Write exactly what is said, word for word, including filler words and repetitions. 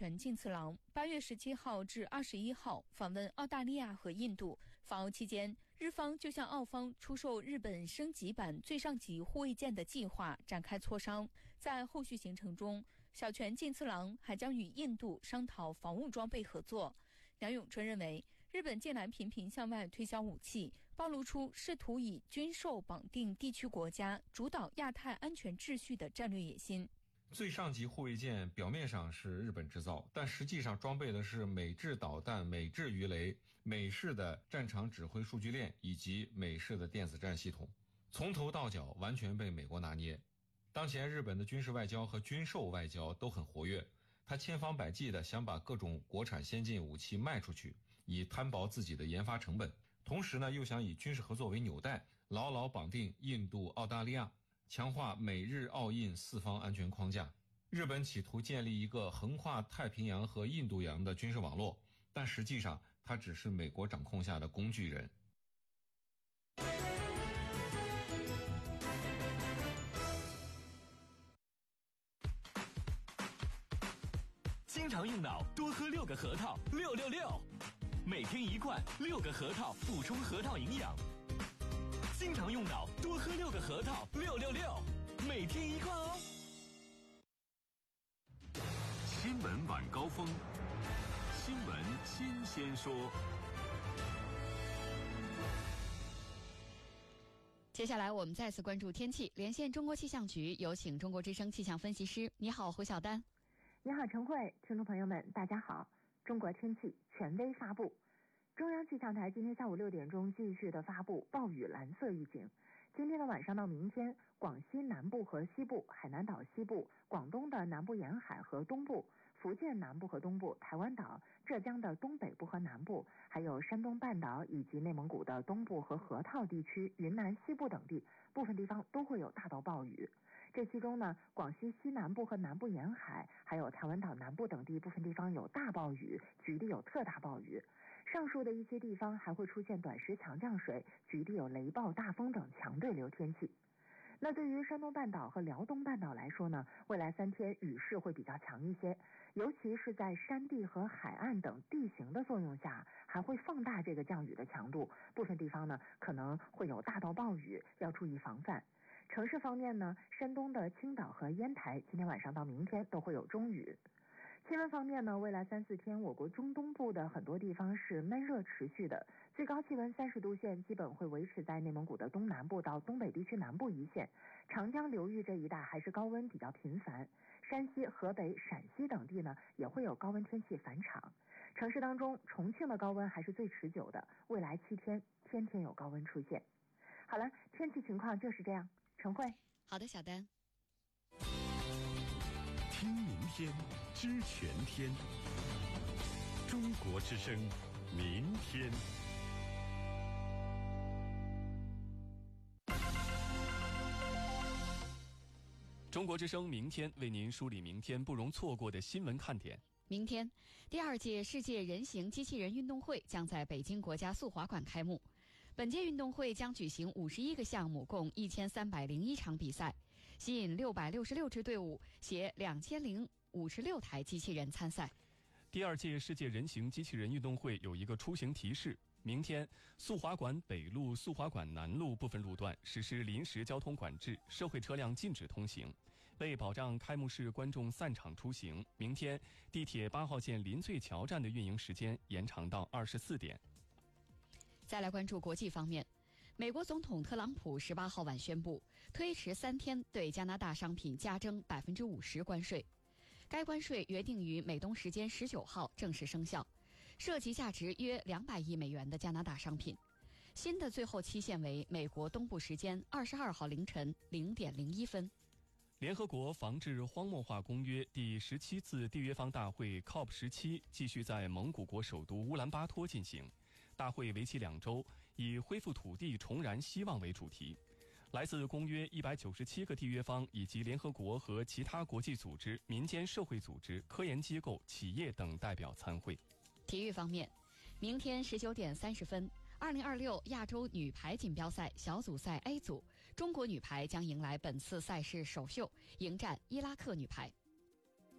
泉进次郎八月十七号至二十一号访问澳大利亚和印度。访澳期间，日方就向澳方出售日本升级版最上级护卫舰的计划展开磋商。在后续行程中，小泉进次郎还将与印度商讨防务装备合作。梁永春认为，日本近来频频向外推销武器，暴露出试图以军售绑定地区国家主导亚太安全秩序的战略野心。 最上级护卫舰表面上是日本制造，但实际上装备的是美制导弹、美制鱼雷、美式的战场指挥数据链以及美式的电子战系统，从头到脚完全被美国拿捏。当前日本的军事外交和军售外交都很活跃，他千方百计地想把各种国产先进武器卖出去，以摊薄自己的研发成本，同时呢又想以军事合作为纽带，牢牢绑定印度、澳大利亚，强化美日澳印四方安全框架。日本企图建立一个横跨太平洋和印度洋的军事网络，但实际上它只是美国掌控下的工具人。 经常用脑，多喝六个核桃，六六六，每天一罐，六个核桃补充核桃营养。经常用脑，多喝六个核桃，六六六，每天一罐哦。 新闻晚高峰，新闻新鲜说。 接下来我们再次关注天气，连线中国气象局，有请中国之声气象分析师。你好，胡晓丹。 你好，陈慧，听众朋友们，大家好。中国天气权威发布，中央气象台今天下午六点钟继续的发布暴雨蓝色预警。今天的晚上到明天，广西南部和西部、海南岛西部、广东的南部沿海和东部、福建南部和东部、台湾岛、浙江的东北部和南部，还有山东半岛以及内蒙古的东部和河套地区、云南西部等地，部分地方都会有大到暴雨。这其中呢，广西西南部和南部沿海，还有台湾岛南部等地部分地方有大暴雨，局地有特大暴雨。上述的一些地方还会出现短时强降水，局地有雷暴、大风等强对流天气。那对于山东半岛和辽东半岛来说呢，未来三天雨势会比较强一些，尤其是在山地和海岸等地形的作用下，还会放大这个降雨的强度，部分地方呢可能会有大到暴雨，要注意防范。城市方面呢，山东的青岛和烟台今天晚上到明天都会有中雨。气温方面呢，未来三四天我国中东部的很多地方是闷热持续的，最高气温三十度线基本会维持在内蒙古的东南部到东北地区南部一线，长江流域这一带还是高温比较频繁，山西、河北、陕西等地呢也会有高温天气返场。城市当中，重庆的高温还是最持久的，未来七天天天有高温出现。好了，天气情况就是这样。陈慧， 好的，小丹。 听明天，知全天。中国之声，明天。 中国之声明天为您梳理明天不容错过的新闻看点。 明天，第二届世界人形机器人运动会将在北京国家速滑馆开幕。本届运动会将举行五十一个项目，共一千三百零一场比赛，吸引六百六十六支队伍，携两千零五十六台机器人参赛。 第二届世界人形机器人运动会有一个出行提示：明天，速滑馆北路、速滑馆南路部分路段实施临时交通管制，社会车辆禁止通行。为保障开幕式观众散场出行，明天地铁八号线临醉桥站的运营时间延长到二十四点。 再来关注国际方面，美国总统特朗普十八号晚宣布推迟三天对加拿大商品加征百分之五十关税，该关税约定于美东时间十九号正式生效，涉及价值约两百亿美元的加拿大商品。新的最后期限为美国东部时间二十二号凌晨零点零一分。 联合国防治荒漠化公约第十七次缔约方大会 C O P 十七 继续在蒙古国首都乌兰巴托进行。大会为期两周，以恢复土地重燃希望为主题。来自公约一百九十七个缔约方以及联合国和其他国际组织、民间社会组织、科研机构、企业等代表参会。 体育方面，明天十九点三十分，二零二六亚洲女排锦标赛小组赛 A 组，中国女排将迎来本次赛事首秀，迎战伊拉克女排。